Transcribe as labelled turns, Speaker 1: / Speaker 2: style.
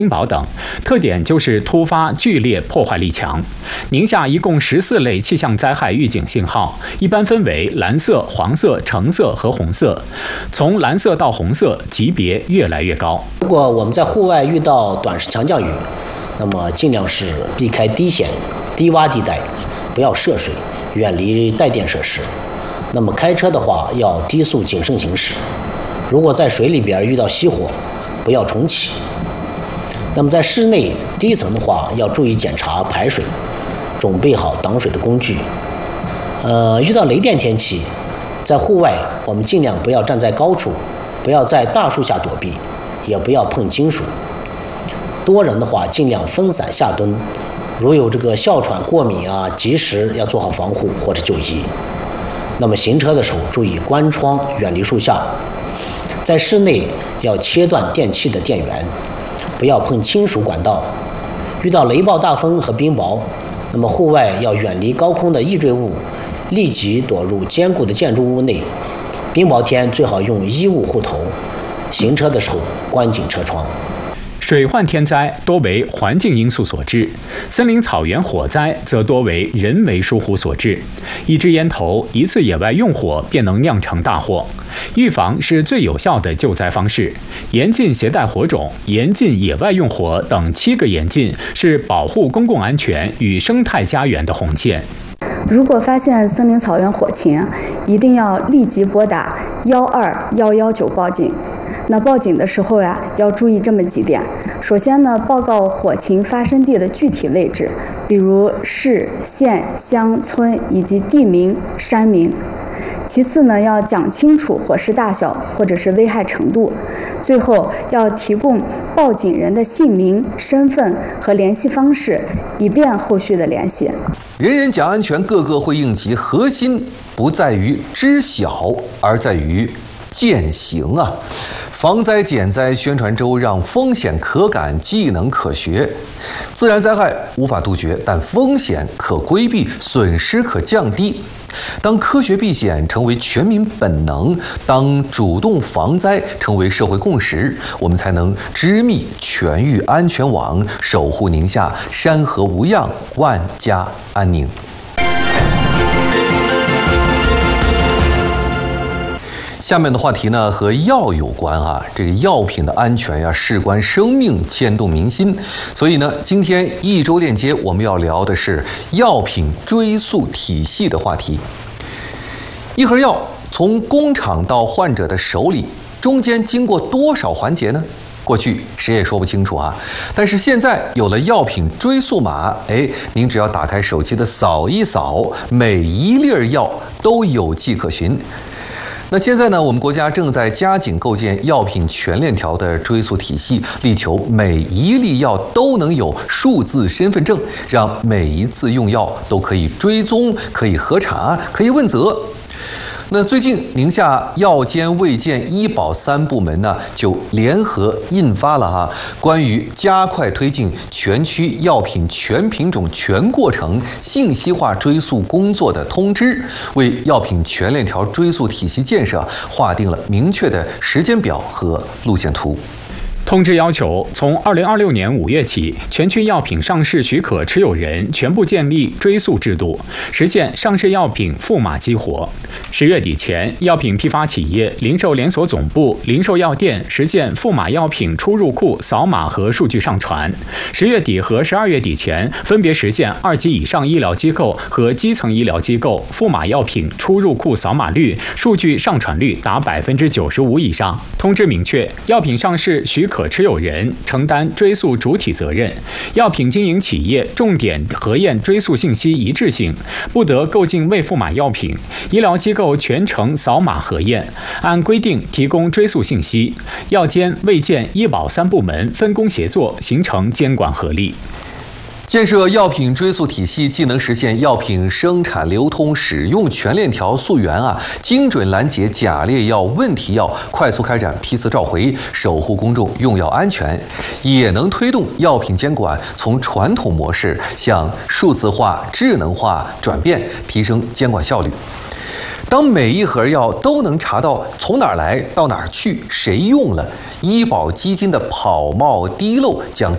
Speaker 1: 冰雹等，特点就是突发剧烈，破坏力强。宁夏一共14类气象灾害预警信号，一般分为蓝色、黄色、橙色和红色。从蓝色到红色，级别越来越高。
Speaker 2: 如果我们在户外遇到短时强降雨，那么尽量是避开低险、低洼地带，不要涉水，远离带电设施。那么开车的话，要低速谨慎行驶。如果在水里边遇到熄火，不要重启。那么在室内低层的话，要注意检查排水，准备好挡水的工具。遇到雷电天气，在户外我们尽量不要站在高处，不要在大树下躲避，也不要碰金属。多人的话，尽量分散下蹲。如有这个哮喘、过敏啊，及时要做好防护或者就医。那么行车的时候注意关窗，远离树下。在室内要切断电器的电源。不要碰金属管道。遇到雷暴大风和冰雹，那么户外要远离高空的易坠物，立即躲入坚固的建筑物内。冰雹天最好用衣物护头。行车的时候关紧车窗。
Speaker 1: 水患天灾多为环境因素所致，森林草原火灾则多为人为疏忽所致。一支烟头、一次野外用火便能酿成大祸。预防是最有效的救灾方式。严禁携带火种、严禁野外用火等7个严禁是保护公共安全与生态家园的红线。
Speaker 3: 如果发现森林草原火情，一定要立即拨打12119报警。那报警的时候要注意这么几点。首先呢，报告火情发生地的具体位置，比如市、县、乡、村以及地名、山名。其次呢，要讲清楚火势大小或者是危害程度。最后要提供报警人的姓名、身份和联系方式，以便后续的联系。
Speaker 4: 人人讲安全，个个会应急，核心不在于知晓，而在于践行啊！防灾减灾宣传周让风险可感，技能可学。自然灾害无法杜绝，但风险可规避，损失可降低。当科学避险成为全民本能，当主动防灾成为社会共识，我们才能织密全域安全网，守护宁夏山河无恙，万家安宁。下面的话题呢和药有关啊，这个药品的安全呀，事关生命，牵动民心。所以呢，今天一周链接我们要聊的是药品追溯体系的话题。一盒药从工厂到患者的手里，中间经过多少环节呢？过去谁也说不清楚啊，但是现在有了药品追溯码，您只要打开手机的扫一扫，每一粒药都有迹可循。那现在呢，我们国家正在加紧构建药品全链条的追溯体系，力求每一粒药都能有数字身份证，让每一次用药都可以追踪、可以核查、可以问责。那最近，宁夏药监、卫健、医保3部门呢，就联合印发了关于加快推进全区药品全品种全过程信息化追溯工作的通知，为药品全链条追溯体系建设划定了明确的时间表和路线图。
Speaker 1: 通知要求，从2026年5月起，全区药品上市许可持有人全部建立追溯制度，实现上市药品驸马激活。10月底前，药品批发企业、零售连锁总部、零售药店实现驸马药品出入库扫码和数据上传。10月底和12月底前，分别实现2级以上医疗机构和基层医疗机构驸马药品出入库扫码率、数据上传率达95%以上。通知明确，药品上市许可持有人承担追溯主体责任，药品经营企业重点核验追溯信息一致性，不得购进未驸马药品，医疗机构全程扫码核验，按规定提供追溯信息。药监、卫健、医保3部门分工协作，形成监管合力。
Speaker 4: 建设药品追溯体系，既能实现药品生产、流通、使用全链条溯源精准拦截假劣药、问题药，快速开展批次召回，守护公众用药安全，也能推动药品监管从传统模式向数字化、智能化转变，提升监管效率。当每一盒药都能查到从哪儿来到哪儿去，谁用了，医保基金的跑冒滴漏将